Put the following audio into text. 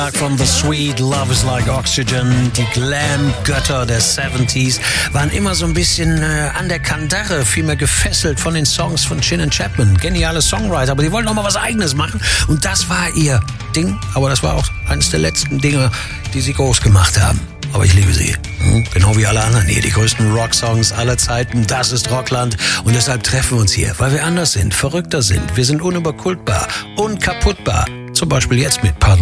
Von The Sweet, Love is Like Oxygen. Die Glam-Götter der 70s waren immer so ein bisschen an der Kandare, vielmehr gefesselt von den Songs von Shannon Chapman. Geniale Songwriter, aber die wollten auch mal was Eigenes machen. Und das war ihr Ding, aber das war auch eines der letzten Dinge, die sie groß gemacht haben. Aber ich liebe sie. Genau wie alle anderen hier. Die größten Rocksongs aller Zeiten. Das ist Rockland. Und deshalb treffen wir uns hier, weil wir anders sind, verrückter sind. Wir sind unüberkultbar, unkaputtbar. Zum Beispiel jetzt mit Puddle